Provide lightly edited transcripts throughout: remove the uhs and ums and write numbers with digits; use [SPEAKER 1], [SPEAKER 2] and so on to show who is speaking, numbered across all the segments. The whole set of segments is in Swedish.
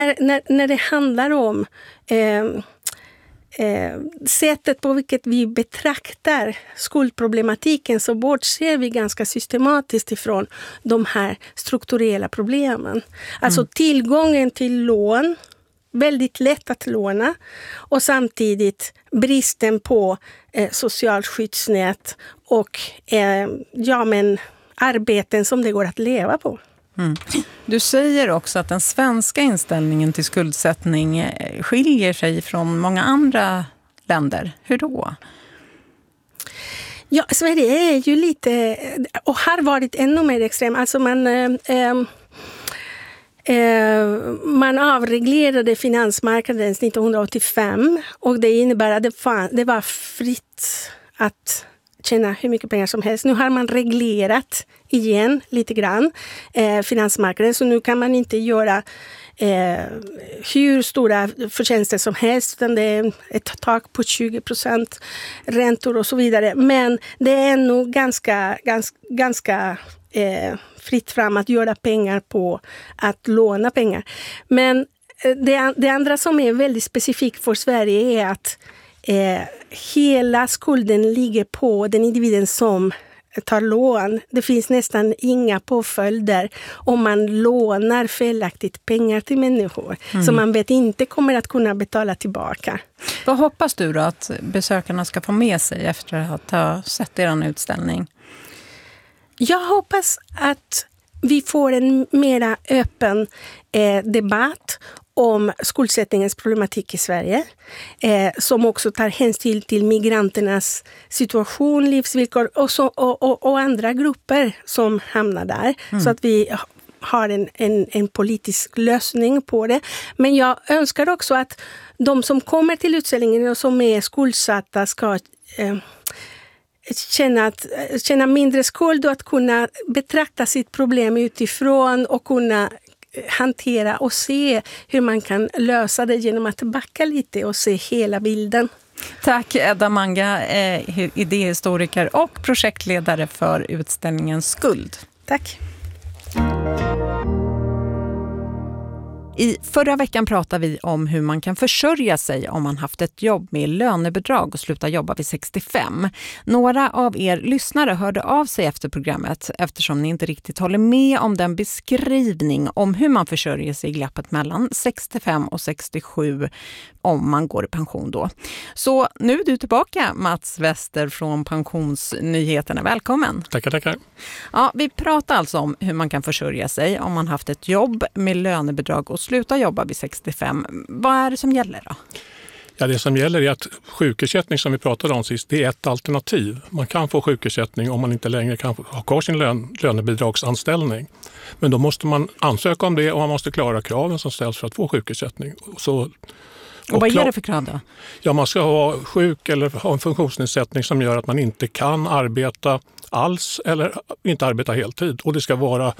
[SPEAKER 1] När det handlar om sättet på vilket vi betraktar skuldproblematiken, så bortser vi ganska systematiskt ifrån de här strukturella problemen. Alltså tillgången till lån, väldigt lätt att låna, och samtidigt bristen på socialt skyddsnät och arbeten som det går att leva på.
[SPEAKER 2] Du säger också att den svenska inställningen till skuldsättning skiljer sig från många andra länder. Hur då?
[SPEAKER 1] Ja, Sverige är ju lite, och har varit ännu mer extrem. Alltså man avreglerade finansmarknaden 1985, och det innebär att det var fritt att tjäna hur mycket pengar som helst. Nu har man reglerat igen lite grann finansmarknaden, så nu kan man inte göra hur stora förtjänster som helst, utan det är ett tak på 20% räntor och så vidare. Men det är nog ganska fritt fram att göra pengar på att låna pengar. Men det andra som är väldigt specifikt för Sverige är att hela skulden ligger på den individen som tar lån. Det finns nästan inga påföljder om man lånar felaktigt pengar till människor som man vet inte kommer att kunna betala tillbaka.
[SPEAKER 2] Vad hoppas du då att besökarna ska få med sig efter att ha sett er utställning?
[SPEAKER 1] Jag hoppas att vi får en mera öppen debatt om skuldsättningens problematik i Sverige, som också tar hänsyn till migranternas situation, livsvillkor och andra grupper som hamnar där. Så att vi har en politisk lösning på det. Men jag önskar också att de som kommer till utställningen och som är skuldsatta ska känna mindre skuld och att kunna betrakta sitt problem utifrån och kunna hantera och se hur man kan lösa det genom att backa lite och se hela bilden.
[SPEAKER 2] Tack Edda Manga, idéhistoriker och projektledare för utställningen Skuld.
[SPEAKER 1] Tack.
[SPEAKER 2] I förra veckan pratade vi om hur man kan försörja sig om man haft ett jobb med lönebidrag och sluta jobba vid 65. Några av er lyssnare hörde av sig efter programmet eftersom ni inte riktigt håller med om den beskrivning om hur man försörjer sig i glappet mellan 65 och 67 om man går i pension då. Så nu är du tillbaka, Mats Wester från Pensionsnyheterna. Välkommen.
[SPEAKER 3] Tackar.
[SPEAKER 2] Ja, vi pratar alltså om hur man kan försörja sig om man haft ett jobb med lönebidrag och sluta jobba vid 65. Vad är det som gäller då?
[SPEAKER 3] Ja, det som gäller är att sjukersättning som vi pratade om sist, det är ett alternativ. Man kan få sjukersättning om man inte längre kan ha kvar sin lönebidragsanställning. Men då måste man ansöka om det och man måste klara kraven som ställs för att få sjukersättning.
[SPEAKER 2] Och vad är det för krav då?
[SPEAKER 3] Ja, man ska vara sjuk eller ha en funktionsnedsättning som gör att man inte kan arbeta alls eller inte arbeta heltid. Och det ska vara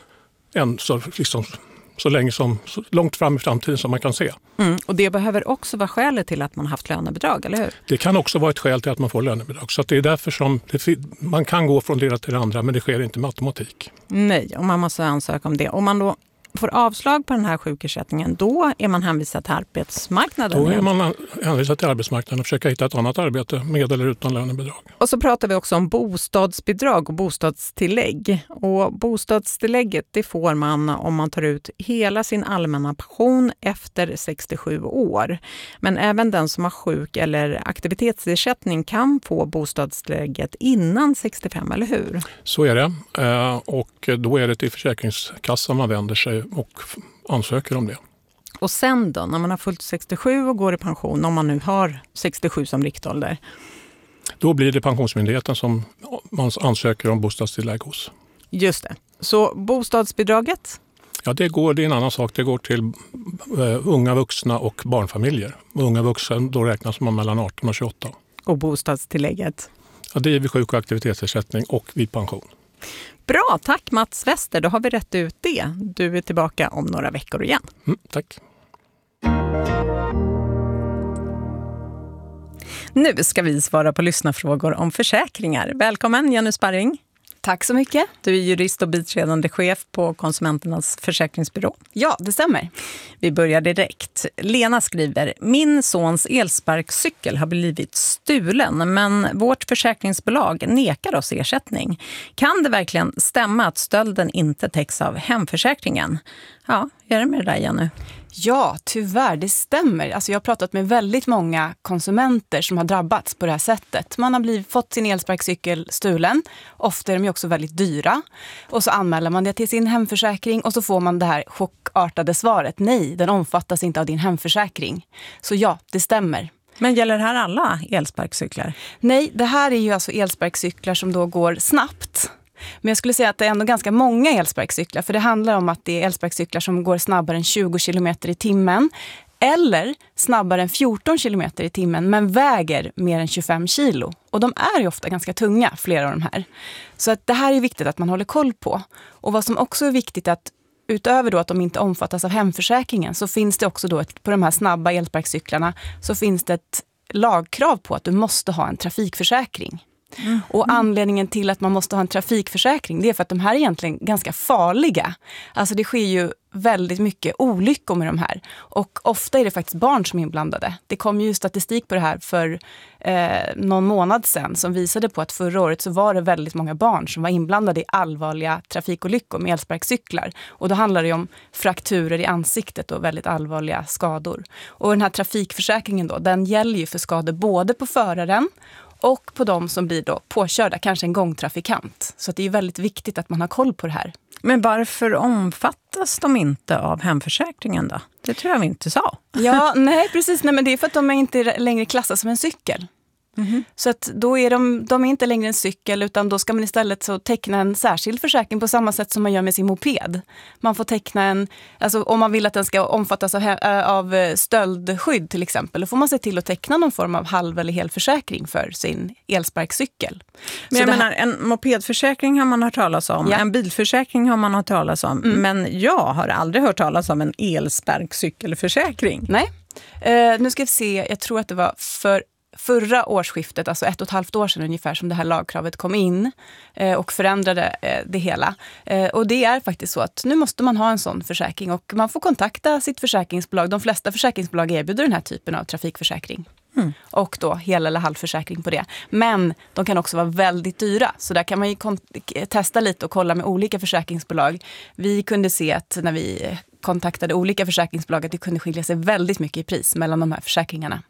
[SPEAKER 3] så långt fram i framtiden som man kan se.
[SPEAKER 2] Och det behöver också vara skälet till att man haft lönebidrag, eller hur?
[SPEAKER 3] Det kan också vara ett skäl till att man får lönebidrag. Så att det är därför som man kan gå från det ena till det andra, men det sker inte med automatik.
[SPEAKER 2] Nej, och man måste ansöka om det. Om man då får avslag på den här sjukersättningen, då är man hänvisad till arbetsmarknaden.
[SPEAKER 3] Då är man hänvisad till arbetsmarknaden och försöka hitta ett annat arbete med eller utan lönebidrag.
[SPEAKER 2] Och så pratar vi också om bostadsbidrag och bostadstillägg. Och bostadstillägget, det får man om man tar ut hela sin allmänna pension efter 67 år. Men även den som har sjuk- eller aktivitetsersättning kan få bostadstillägget innan 65, eller hur?
[SPEAKER 3] Så är det. Och då är det till Försäkringskassan man vänder sig och ansöker om det.
[SPEAKER 2] Och sen då, när man har fullt 67 och går i pension, om man nu har 67 som riktålder?
[SPEAKER 3] Då blir det Pensionsmyndigheten som man ansöker om bostadstillägg hos.
[SPEAKER 2] Just det. Så bostadsbidraget?
[SPEAKER 3] Ja, det är en annan sak. Det går till unga vuxna och barnfamiljer. Unga vuxna, då räknas man mellan 18 och 28.
[SPEAKER 2] Och bostadstillägget?
[SPEAKER 3] Ja, det är vid sjuk- och aktivitetsersättning och vid pension.
[SPEAKER 2] Bra, tack Mats Wester. Då har vi rätt ut det. Du är tillbaka om några veckor igen.
[SPEAKER 3] Tack.
[SPEAKER 2] Nu ska vi svara på lyssnarfrågor om försäkringar. Välkommen Jenny Sparring.
[SPEAKER 4] Tack så mycket.
[SPEAKER 2] Du är jurist och biträdande chef på Konsumenternas försäkringsbyrå.
[SPEAKER 4] Ja, det stämmer.
[SPEAKER 2] Vi börjar direkt. Lena skriver, min sons elsparkcykel har blivit stulen men vårt försäkringsbolag nekar oss ersättning. Kan det verkligen stämma att stölden inte täcks av hemförsäkringen? Ja, är det med det där igen nu?
[SPEAKER 4] Ja, tyvärr, det stämmer. Alltså jag har pratat med väldigt många konsumenter som har drabbats på det här sättet. Man har fått sin elsparkcykel stulen. Ofta är de ju också väldigt dyra. Och så anmäler man det till sin hemförsäkring och så får man det här chockartade svaret. Nej, den omfattas inte av din hemförsäkring. Så ja, det stämmer.
[SPEAKER 2] Men gäller det här alla elsparkcyklar?
[SPEAKER 4] Nej, det här är ju alltså elsparkcyklar som då går snabbt. Men jag skulle säga att det är ändå ganska många elsparkcyklar. För det handlar om att det är elsparkcyklar som går snabbare än 20 km i timmen. Eller snabbare än 14 km i timmen men väger mer än 25 kilo. Och de är ju ofta ganska tunga, flera av de här. Så att det här är viktigt att man håller koll på. Och vad som också är viktigt är att utöver då att de inte omfattas av hemförsäkringen så finns det också då på de här snabba elsparkcyklarna så finns det ett lagkrav på att du måste ha en trafikförsäkring. Och anledningen till att man måste ha en trafikförsäkring det är för att de här är egentligen ganska farliga. Alltså det sker ju väldigt mycket olyckor med de här. Och ofta är det faktiskt barn som är inblandade. Det kom ju statistik på det här för någon månad sedan som visade på att förra året så var det väldigt många barn som var inblandade i allvarliga trafikolyckor med elsparkcyklar. Och då handlar det om frakturer i ansiktet och väldigt allvarliga skador. Och den här trafikförsäkringen då, den gäller ju för skador både på föraren och på de som blir då påkörda, kanske en gångtrafikant. Så det är ju väldigt viktigt att man har koll på det här.
[SPEAKER 2] Men varför omfattas de inte av hemförsäkringen då? Det tror jag vi inte sa.
[SPEAKER 4] Ja, nej precis. Nej, men det är för att de är inte längre klassas som en cykel. Mm-hmm. Så att då är de är inte längre en cykel utan då ska man istället så teckna en särskild försäkring på samma sätt som man gör med sin moped. Man får teckna alltså om man vill att den ska omfattas av stöldskydd till exempel, då får man se till att teckna någon form av halv- eller helförsäkring för sin elsparkcykel.
[SPEAKER 2] Men jag menar, en mopedförsäkring har man hört talas om,
[SPEAKER 4] ja.
[SPEAKER 2] En bilförsäkring har man hört talas om, men jag har aldrig hört talas om en elsparkcykelförsäkring.
[SPEAKER 4] Nej, nu ska vi se, jag tror att det var förra årsskiftet, alltså 1,5 år sedan ungefär som det här lagkravet kom in och förändrade det hela. Och det är faktiskt så att nu måste man ha en sån försäkring och man får kontakta sitt försäkringsbolag. De flesta försäkringsbolag erbjuder den här typen av trafikförsäkring. Och då hel- eller halvförsäkring på det. Men de kan också vara väldigt dyra. Så där kan man ju testa lite och kolla med olika försäkringsbolag. Vi kunde se att när vi kontaktade olika försäkringsbolag att det kunde skilja sig väldigt mycket i pris mellan de här försäkringarna.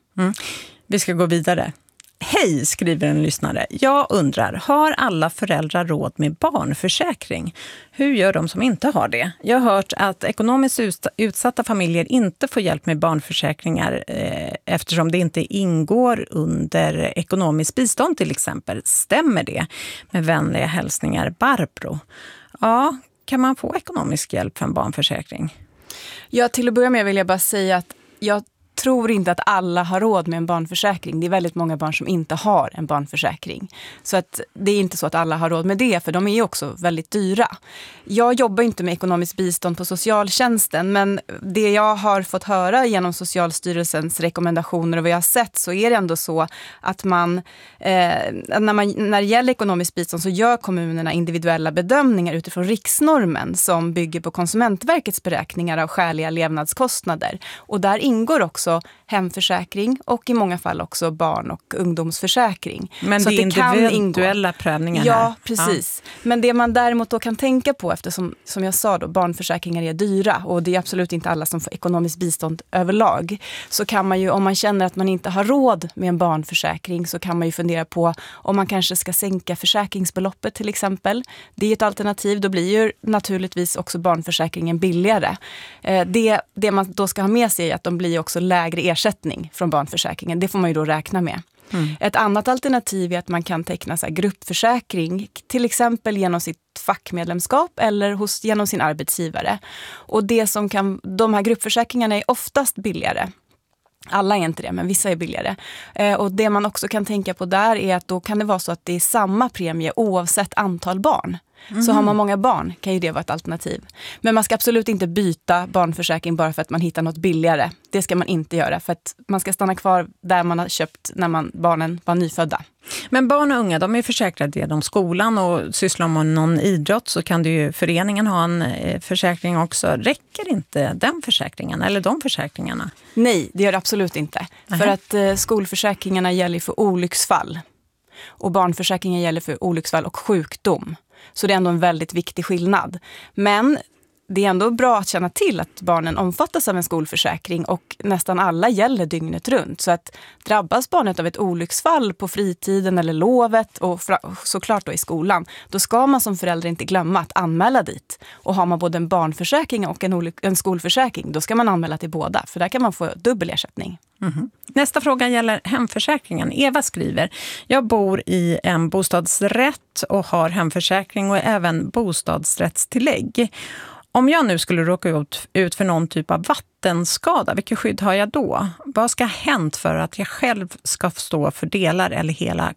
[SPEAKER 2] Vi ska gå vidare. Hej, skriver en lyssnare. Jag undrar, har alla föräldrar råd med barnförsäkring? Hur gör de som inte har det? Jag har hört att ekonomiskt utsatta familjer inte får hjälp med barnförsäkringar eftersom det inte ingår under ekonomiskt bistånd till exempel. Stämmer det? Med vänliga hälsningar, Barbro. Ja, kan man få ekonomisk hjälp för en barnförsäkring?
[SPEAKER 4] Ja, till att börja med vill jag bara säga att jag tror inte att alla har råd med en barnförsäkring. Det är väldigt många barn som inte har en barnförsäkring. Så att det är inte så att alla har råd med det, för de är också väldigt dyra. Jag jobbar inte med ekonomiskt bistånd på socialtjänsten, men det jag har fått höra genom Socialstyrelsens rekommendationer och vad jag har sett så är det ändå så att när det gäller ekonomiskt bistånd så gör kommunerna individuella bedömningar utifrån riksnormen som bygger på Konsumentverkets beräkningar av skäliga levnadskostnader. Och där ingår också hemförsäkring och i många fall också barn- och ungdomsförsäkring.
[SPEAKER 2] Men
[SPEAKER 4] så
[SPEAKER 2] det är individuella prövningar här.
[SPEAKER 4] Ja, precis. Ja. Men det man däremot då kan tänka på, eftersom som jag sa då, barnförsäkringar är dyra och det är absolut inte alla som får ekonomiskt bistånd överlag, så kan man ju, om man känner att man inte har råd med en barnförsäkring, så kan man ju fundera på om man kanske ska sänka försäkringsbeloppet till exempel. Det är ett alternativ, då blir ju naturligtvis också barnförsäkringen billigare. Det man då ska ha med sig är att de blir också lägre ersättning från barnförsäkringen. Det får man ju då räkna med. Ett annat alternativ är att man kan teckna så här gruppförsäkring, till exempel genom sitt fackmedlemskap eller genom sin arbetsgivare. Och de här gruppförsäkringarna är oftast billigare. Alla är inte det, men vissa är billigare. Och det man också kan tänka på där är att då kan det vara så att det är samma premie oavsett antal barn. Så har man många barn kan ju det vara ett alternativ. Men man ska absolut inte byta barnförsäkring bara för att man hittar något billigare. Det ska man inte göra, för att man ska stanna kvar där man har köpt när barnen var nyfödda.
[SPEAKER 2] Men barn och unga, de är försäkrade genom skolan, och sysslar med någon idrott så kan ju föreningen ha en försäkring också. Räcker inte den försäkringen eller de försäkringarna?
[SPEAKER 4] Nej, det gör det absolut inte. För att skolförsäkringarna gäller för olycksfall. Och barnförsäkringen gäller för olycksfall och sjukdom. Så det är ändå en väldigt viktig skillnad. Men det är ändå bra att känna till att barnen omfattas av en skolförsäkring, och nästan alla gäller dygnet runt. Så att drabbas barnet av ett olycksfall på fritiden eller lovet, och såklart då i skolan, då ska man som förälder inte glömma att anmäla dit. Och har man både en barnförsäkring och en skolförsäkring, då ska man anmäla till båda, för där kan man få dubbel ersättning.
[SPEAKER 2] Nästa fråga gäller hemförsäkringen. Eva skriver: jag bor i en bostadsrätt och har hemförsäkring och även bostadsrättstillägg. Om jag nu skulle råka ut för någon typ av vattenskada, vilket skydd har jag då? Vad ska ha hänt för att jag själv ska stå för delar eller hela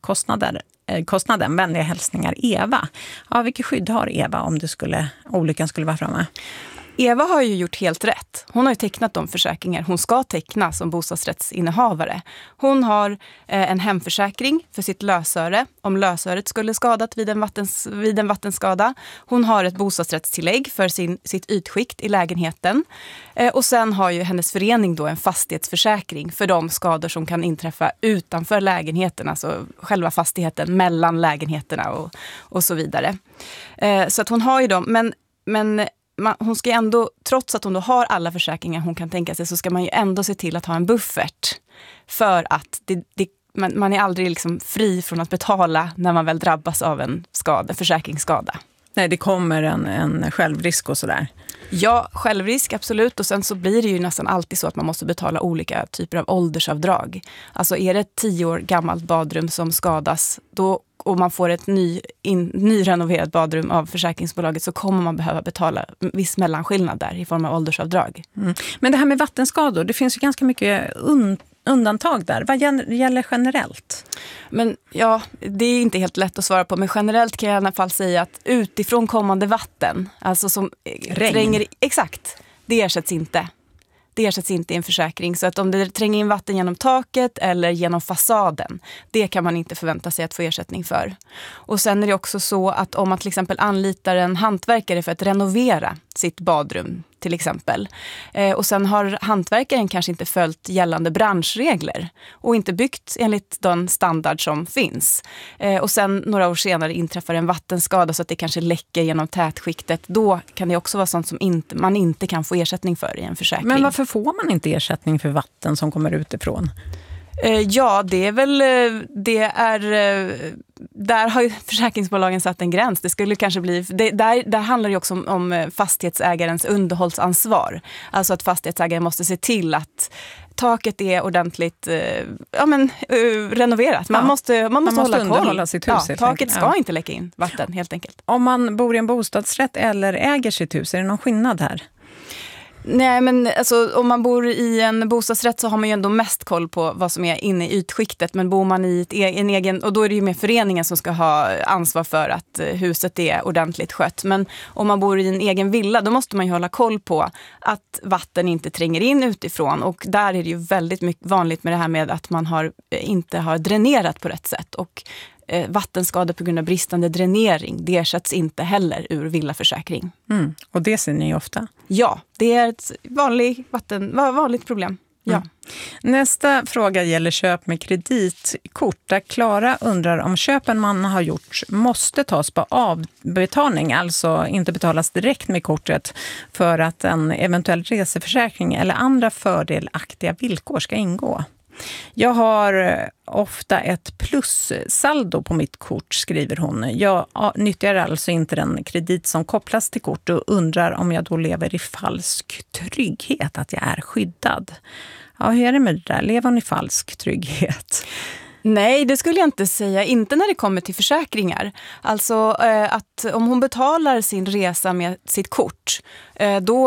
[SPEAKER 2] kostnaden? Vänliga hälsningar, Eva. Ja, vilket skydd har Eva om olyckan skulle vara framme?
[SPEAKER 4] Eva har ju gjort helt rätt. Hon har ju tecknat de försäkringar hon ska teckna som bostadsrättsinnehavare. Hon har en hemförsäkring för sitt lösöre, om lösöret skulle skadat vid en vattenskada. Hon har ett bostadsrättstillägg för sitt ytskikt i lägenheten. Och sen har ju hennes förening då en fastighetsförsäkring för de skador som kan inträffa utanför lägenheten, alltså själva fastigheten, mellan lägenheterna och så vidare. Så att hon har ju dem, men hon ska ändå, trots att hon då har alla försäkringar hon kan tänka sig, så ska man ju ändå se till att ha en buffert. För att man är aldrig liksom fri från att betala när man väl drabbas av en försäkringsskada.
[SPEAKER 2] Nej, det kommer en självrisk och sådär.
[SPEAKER 4] Ja, självrisk absolut, och sen så blir det ju nästan alltid så att man måste betala olika typer av åldersavdrag. Alltså är det ett 10 år gammalt badrum som skadas och man får ett nyrenoverat badrum av försäkringsbolaget, så kommer man behöva betala viss mellanskillnad där i form av åldersavdrag.
[SPEAKER 2] Men det här med vattenskador, det finns ju ganska mycket undantag där. Vad gäller generellt?
[SPEAKER 4] Men ja, det är inte helt lätt att svara på, men generellt kan jag i alla fall säga att utifrån kommande vatten, alltså som tränger, exakt, det ersätts inte. Det ersätts inte i en försäkring. Så att om det tränger in vatten genom taket eller genom fasaden, det kan man inte förvänta sig att få ersättning för. Och sen är det också så att om man till exempel anlitar en hantverkare för att renovera sitt badrum till exempel, och sen har hantverkaren kanske inte följt gällande branschregler och inte byggt enligt den standard som finns, och sen några år senare inträffar en vattenskada så att det kanske läcker genom tätskiktet, då kan det också vara sånt som man inte kan få ersättning för i en försäkring.
[SPEAKER 2] Men varför får man inte ersättning för vatten som kommer utifrån?
[SPEAKER 4] Ja, det är väl, där har ju försäkringsbolagen satt en gräns. Det skulle kanske bli, där handlar det också om fastighetsägarens underhållsansvar. Alltså att fastighetsägaren måste se till att taket är ordentligt renoverat. Man måste hålla
[SPEAKER 2] underhålla sitt hus.
[SPEAKER 4] Ja, taket ska inte läcka in vatten helt enkelt.
[SPEAKER 2] Om man bor i en bostadsrätt eller äger sitt hus, är det någon skillnad här?
[SPEAKER 4] Nej, men alltså, om man bor i en bostadsrätt så har man ju ändå mest koll på vad som är inne i ytskiktet. Men bor man i en egen, och då är det ju med föreningen som ska ha ansvar för att huset är ordentligt skött. Men om man bor i en egen villa, då måste man ju hålla koll på att vatten inte tränger in utifrån. Och där är det ju väldigt mycket vanligt med det här med att man inte har dränerat på rätt sätt. Och vattenskador på grund av bristande dränering, det ersätts inte heller ur villaförsäkring.
[SPEAKER 2] Och det ser ni ofta?
[SPEAKER 4] Ja, det är ett vanligt problem. Ja.
[SPEAKER 2] Nästa fråga gäller köp med kreditkort. Där Klara undrar om köpen man har gjort måste tas på avbetalning, alltså inte betalas direkt med kortet, för att en eventuell reseförsäkring eller andra fördelaktiga villkor ska ingå. Jag har ofta ett plussaldo på mitt kort, skriver hon. Jag nyttjar alltså inte den kredit som kopplas till kort och undrar om jag då lever i falsk trygghet, att jag är skyddad. Ja, hur är det med det där? Lever hon i falsk trygghet?
[SPEAKER 4] Nej, det skulle jag inte säga. Inte när det kommer till försäkringar. Alltså att om hon betalar sin resa med sitt kort, då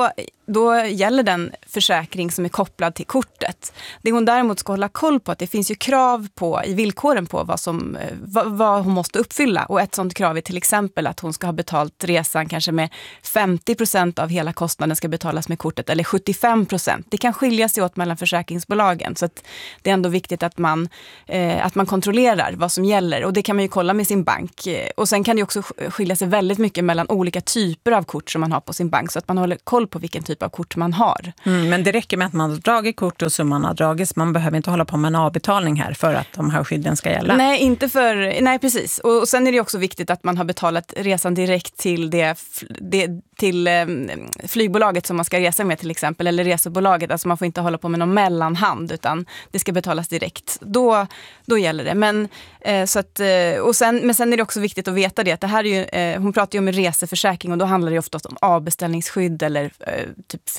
[SPEAKER 4] då gäller den försäkring som är kopplad till kortet. Det hon däremot ska hålla koll på att det finns ju krav på i villkoren på vad hon måste uppfylla. Och ett sådant krav är till exempel att hon ska ha betalt resan kanske med 50% av hela kostnaden ska betalas med kortet eller 75%. Det kan skilja sig åt mellan försäkringsbolagen, så att det är ändå viktigt att man kontrollerar vad som gäller, och det kan man ju kolla med sin bank. Och sen kan det också skilja sig väldigt mycket mellan olika typer av kort som man har på sin bank, så att man håller koll på vilken typ av kort man har.
[SPEAKER 2] Men det räcker med att man har dragit kort och summan har dragits. Man behöver inte hålla på med en avbetalning här för att de här skydden ska gälla.
[SPEAKER 4] Nej, precis. Och sen är det också viktigt att man har betalat resan direkt till till flygbolaget som man ska resa med till exempel, eller resebolaget. Alltså man får inte hålla på med någon mellanhand, utan det ska betalas direkt. Då gäller det. Men sen är det också viktigt att veta det att det här är ju, hon pratar ju om en reseförsäkring, och då handlar det ofta om avbeställningsskydd eller typ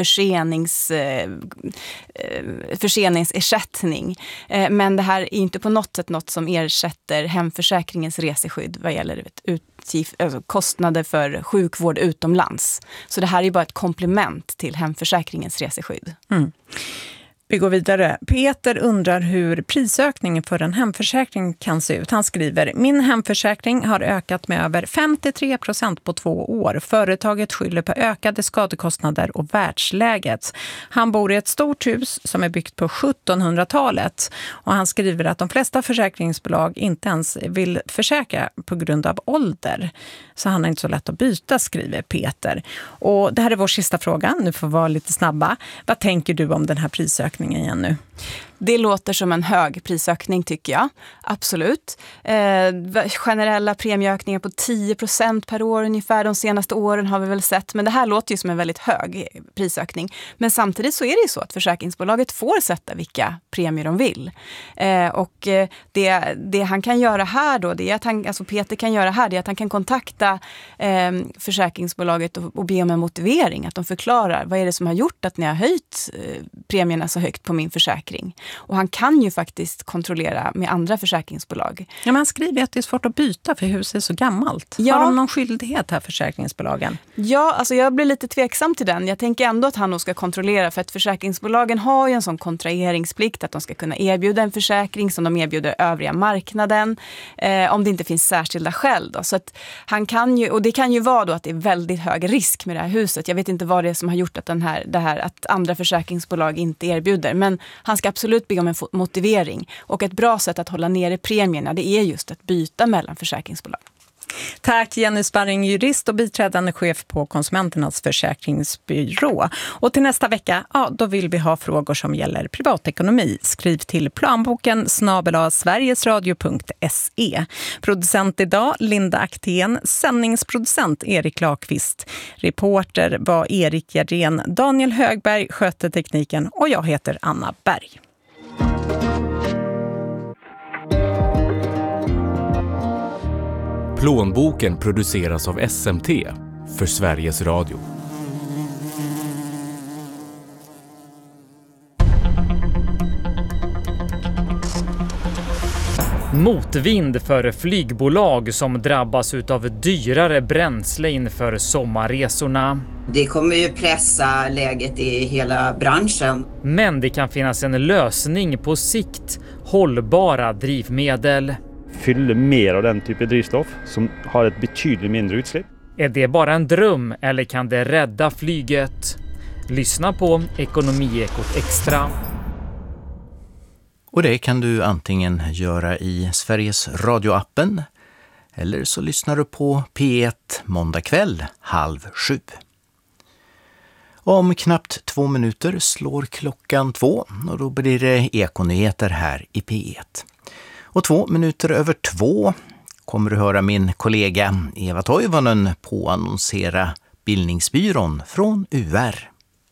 [SPEAKER 4] förseningsersättning. Men det här är inte på något sätt något som ersätter hemförsäkringens reseskydd vad gäller kostnader för sjukvård utomlands. Så det här är bara ett komplement till hemförsäkringens reseskydd.
[SPEAKER 2] Vi går vidare. Peter undrar hur prisökningen för en hemförsäkring kan se ut. Han skriver: min hemförsäkring har ökat med över 53% på 2 år. Företaget skyller på ökade skadekostnader och världsläget. Han bor i ett stort hus som är byggt på 1700-talet. Och han skriver att de flesta försäkringsbolag inte ens vill försäkra på grund av ålder. Så han är inte så lätt att byta, skriver Peter. Och det här är vår sista fråga. Nu får vi vara lite snabba. Vad tänker du om den här prisökningen igen nu?
[SPEAKER 4] Det låter som en hög prisökning tycker jag. Absolut. Generella premieökningar på 10% per år ungefär de senaste åren har vi väl sett. Men det här låter ju som en väldigt hög prisökning. Men samtidigt så är det ju så att försäkringsbolaget får sätta vilka premier de vill. Och det han kan göra här då, det är att Peter kan göra här, det är att han kan kontakta försäkringsbolaget och be om en motivering. Att de förklarar vad är det som har gjort att ni har höjt premierna så högt på min försäkring. Och han kan ju faktiskt kontrollera med andra försäkringsbolag. Ja,
[SPEAKER 2] men han skriver att det är svårt att byta för huset är så gammalt. Ja. Har de någon skyldighet här, försäkringsbolagen?
[SPEAKER 4] Ja, alltså jag blir lite tveksam till den. Jag tänker ändå att han nog ska kontrollera, för att försäkringsbolagen har ju en sån kontraheringsplikt att de ska kunna erbjuda en försäkring som de erbjuder övriga marknaden om det inte finns särskilda skäl då. Så att han kan ju, och det kan ju vara då att det är väldigt hög risk med det här huset. Jag vet inte vad det är som har gjort att att andra försäkringsbolag inte erbjuder, men han ska absolut be om en motivering. Och ett bra sätt att hålla nere premierna, det är just att byta mellan försäkringsbolag.
[SPEAKER 2] Tack Jenny Sparring, jurist och biträdande chef på Konsumenternas försäkringsbyrå. Och till nästa vecka, då vill vi ha frågor som gäller privatekonomi. Skriv till planboken@sverigesradio.se. Producent idag Linda Aktén, sändningsproducent Erik Lakvist. Reporter var Erik Gerdén, Daniel Högberg skötte tekniken och jag heter Anna Berg.
[SPEAKER 5] Plånboken produceras av SMT för Sveriges Radio.
[SPEAKER 6] Motvind för flygbolag som drabbas av dyrare bränsle inför sommarresorna.
[SPEAKER 7] Det kommer ju pressa läget i hela branschen.
[SPEAKER 6] Men det kan finnas en lösning på sikt. Hållbara drivmedel.
[SPEAKER 8] Fyller mer av den typen av drivstoff som har ett betydligt mindre utsläpp.
[SPEAKER 6] Är det bara en dröm eller kan det rädda flyget? Lyssna på Ekonomiekot Extra.
[SPEAKER 9] Och det kan du antingen göra i Sveriges radioappen eller så lyssnar du på P1 måndag kväll 6:30. Om knappt 2 minuter slår klockan 2 och då blir det ekonyheter här i P1. Och 2 minuter över 2 kommer du höra min kollega Eva Toivonen påannonsera Bildningsbyrån från UR.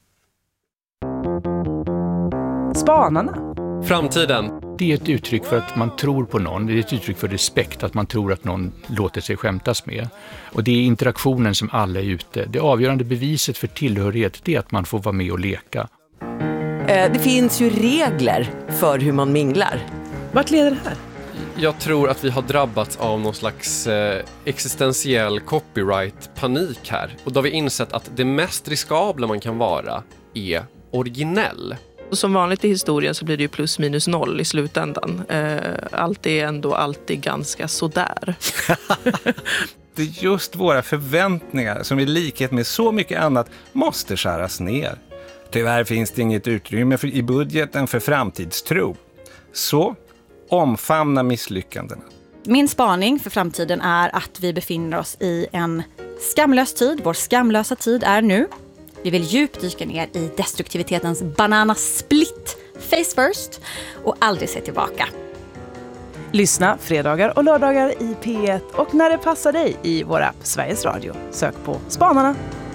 [SPEAKER 10] Spanarna.
[SPEAKER 11] Framtiden. Det är ett uttryck för att man tror på någon. Det är ett uttryck för respekt, att man tror att någon låter sig skämtas med. Och det är interaktionen som alla är ute. Det avgörande beviset för tillhörighet, det är att man får vara med och leka.
[SPEAKER 10] Det finns ju regler för hur man minglar. Vart leder det här?
[SPEAKER 12] Jag tror att vi har drabbats av någon slags existentiell copyright-panik här. Och då har vi insett att det mest riskabla man kan vara är originell.
[SPEAKER 13] Som vanligt i historien så blir det ju plus minus noll i slutändan. Allt är ändå alltid ganska sådär.
[SPEAKER 14] Det är just våra förväntningar som i likhet med så mycket annat måste skäras ner. Tyvärr finns det inget utrymme i budgeten för framtidstro. Så omfamna misslyckandena.
[SPEAKER 15] Min spaning för framtiden är att vi befinner oss i en skamlös tid. Vår skamlösa tid är nu. Vi vill djupdyka ner i destruktivitetens bananasplit, face first, och aldrig se tillbaka.
[SPEAKER 10] Lyssna fredagar och lördagar i P1 och när det passar dig i vår app Sveriges Radio. Sök på Spanarna.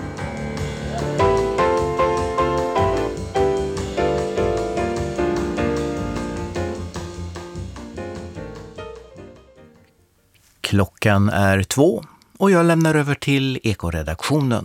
[SPEAKER 9] Klockan är 2 och jag lämnar över till Ekoredaktionen.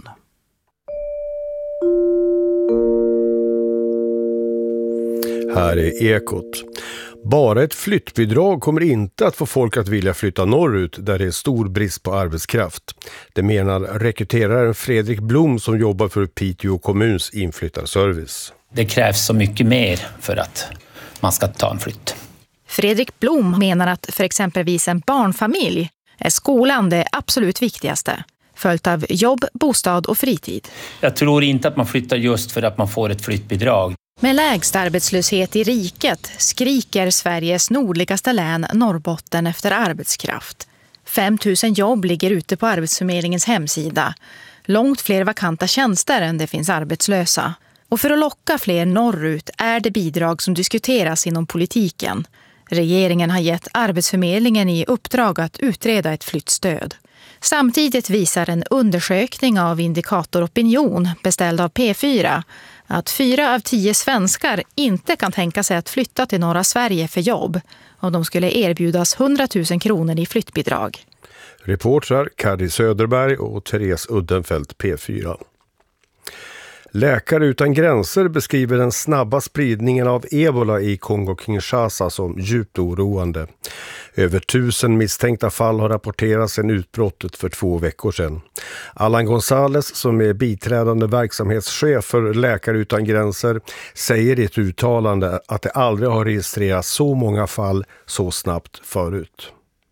[SPEAKER 16] Här är Ekot. Bara ett flyttbidrag kommer inte att få folk att vilja flytta norrut där det är stor brist på arbetskraft. Det menar rekryteraren Fredrik Blom som jobbar för Piteå kommuns inflyttarservice.
[SPEAKER 17] Det krävs så mycket mer för att man ska ta en flytt.
[SPEAKER 18] Fredrik Blom menar att för exempelvis en barnfamilj är skolan det absolut viktigaste, följt av jobb, bostad och fritid.
[SPEAKER 17] Jag tror inte att man flyttar just för att man får ett flyttbidrag.
[SPEAKER 18] Med lägst arbetslöshet i riket skriker Sveriges nordligaste län Norrbotten efter arbetskraft. 5 000 jobb ligger ute på Arbetsförmedlingens hemsida. Långt fler vakanta tjänster än det finns arbetslösa. Och för att locka fler norrut är det bidrag som diskuteras inom politiken. Regeringen har gett Arbetsförmedlingen i uppdrag att utreda ett flyttstöd. Samtidigt visar en undersökning av Indikator Opinion beställd av P4 att 4 av 10 svenskar inte kan tänka sig att flytta till norra Sverige för jobb om de skulle erbjudas 100 000 kronor i flyttbidrag.
[SPEAKER 16] Reportrar Kari Söderberg och Therese Uddenfelt, P4. Läkare utan gränser beskriver den snabba spridningen av ebola i Kongo-Kinshasa som djupt oroande. Över 1000 misstänkta fall har rapporterats sedan utbrottet för 2 veckor sedan. Allan Gonzales, som är biträdande verksamhetschef för Läkare utan gränser, säger i ett uttalande att det aldrig har registrerats så många fall så snabbt förut.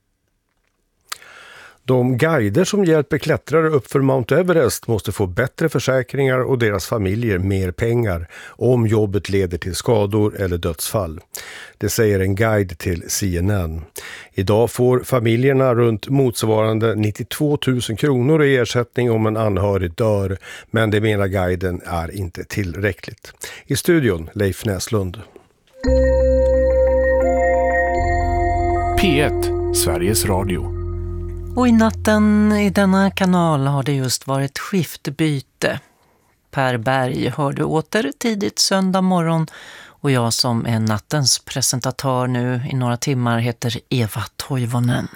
[SPEAKER 16] De guider som hjälper klättrare upp för Mount Everest måste få bättre försäkringar och deras familjer mer pengar om jobbet leder till skador eller dödsfall. Det säger en guide till CNN. Idag får familjerna runt motsvarande 92 000 kronor i ersättning om en anhörig dör, men det menar guiden är inte tillräckligt. I studion Leif Näslund.
[SPEAKER 19] P1, Sveriges Radio.
[SPEAKER 20] Och i natten i denna kanal har det just varit skiftbyte. Per Berg hörde åter tidigt söndag morgon och jag som är nattens presentatör nu i några timmar heter Eva Toivonen.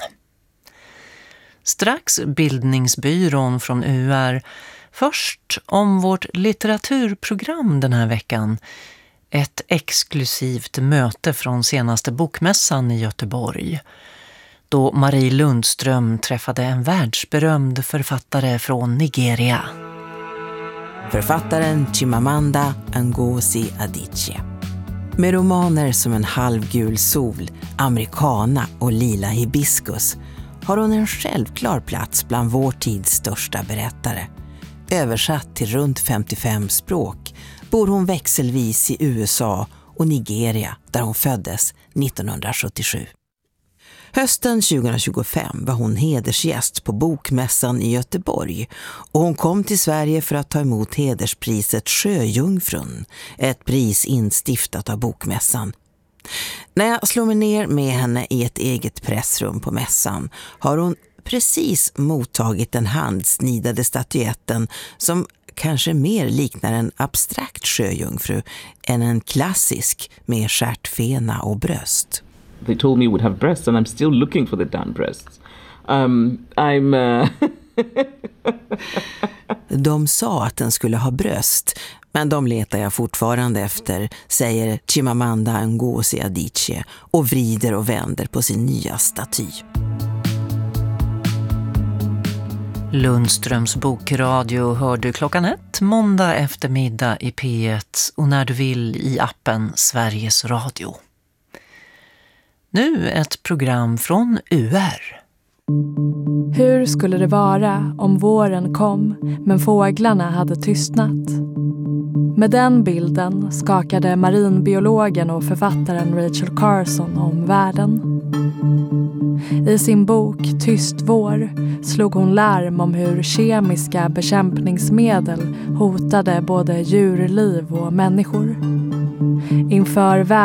[SPEAKER 20] Strax Bildningsbyrån från UR. Först om vårt litteraturprogram den här veckan. Ett exklusivt möte från senaste bokmässan i Göteborg. Då Marie Lundström träffade en världsberömd författare från Nigeria.
[SPEAKER 21] Författaren Chimamanda Ngozi Adichie. Med romaner som En halvgul sol, Americana och Lila hibiskus har hon en självklar plats bland vår tids största berättare. Översatt till runt 55 språk bor hon växelvis i USA och Nigeria där hon föddes 1977. Hösten 2025 var hon hedersgäst på bokmässan i Göteborg och hon kom till Sverige för att ta emot hederspriset Sjöjungfrun, ett pris instiftat av bokmässan. När jag slår mig ner med henne i ett eget pressrum på mässan har hon precis mottagit den handsnidade statyetten som kanske mer liknar en abstrakt sjöjungfru än en klassisk med stjärtfena och bröst.
[SPEAKER 22] They told me it would have breasts and I'm still looking for the damn breasts.
[SPEAKER 21] De sa att den skulle ha bröst, Men de letar jag fortfarande efter, säger Chimamanda Ngozi Adichie och vrider och vänder på sin nya staty.
[SPEAKER 20] Lundströms bokradio hör du klockan 1 måndag eftermiddag i P1 och när du vill i appen Sveriges Radio. Nu ett program från UR.
[SPEAKER 1] Hur skulle det vara om våren kom men fåglarna hade tystnat? Med den bilden skakade marinbiologen och författaren Rachel Carson om världen. I sin bok Tyst vår slog hon larm om hur kemiska bekämpningsmedel hotade både djurliv och människor. Inför